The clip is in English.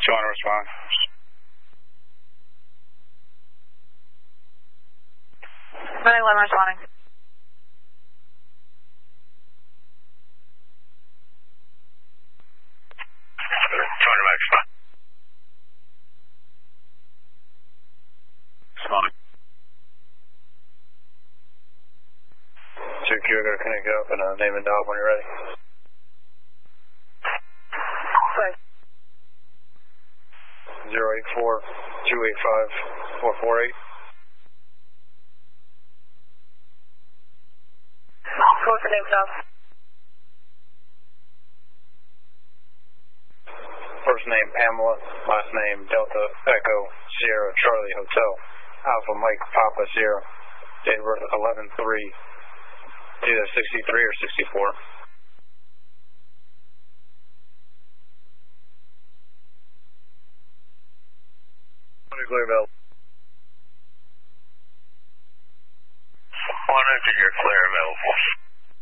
you want to respond? Running 11 responding. Respond. 2Q, I'm going to connect you up and name and dog when you're ready. Right. 084-285-448. What's the name, dog? First name Pamela, last name Delta Echo Sierra Charlie Hotel, Alpha Mike Papa Sierra, date of birth 11/3, either 63 or 64. Clear bell. 1 you're clear available.